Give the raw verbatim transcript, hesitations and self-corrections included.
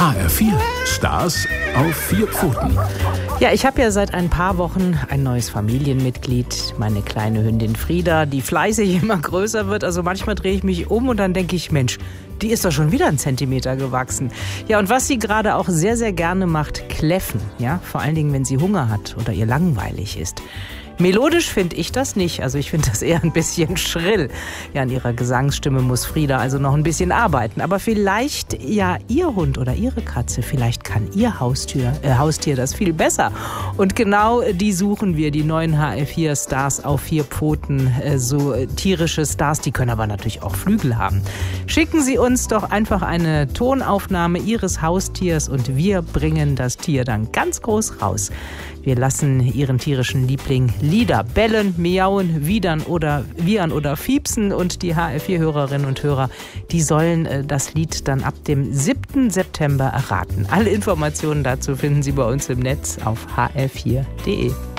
H R vier. Stars auf vier Pfoten. Ja, ich habe ja seit ein paar Wochen ein neues Familienmitglied, meine kleine Hündin Frieda, die fleißig immer größer wird. Also manchmal drehe ich mich um und dann denke ich, Mensch, die ist doch schon wieder einen Zentimeter gewachsen. Ja, und was sie gerade auch sehr, sehr gerne macht, kläffen. Ja, vor allen Dingen, wenn sie Hunger hat oder ihr langweilig ist. Melodisch finde ich das nicht. Also ich finde das eher ein bisschen schrill. Ja, an ihrer Gesangsstimme muss Frieda also noch ein bisschen arbeiten. Aber vielleicht, ja, ihr Hund oder ihre Katze, vielleicht kann ihr Haustier, äh, Haustier das viel besser. Und genau die suchen wir, die neuen H R vier Stars auf vier Pfoten. Äh, so äh, tierische Stars, die können aber natürlich auch Flügel haben. Schicken Sie uns doch einfach eine Tonaufnahme Ihres Haustiers und wir bringen das Tier dann ganz groß raus. Wir lassen Ihren tierischen Liebling Lieder bellen, miauen, widern oder wiehern oder fiepsen. Und die H R vier Hörerinnen und Hörer, die sollen äh, das Lied dann ab dem siebten September erraten. Alle Informationen dazu finden Sie bei uns im Netz auf h r vier punkt d e.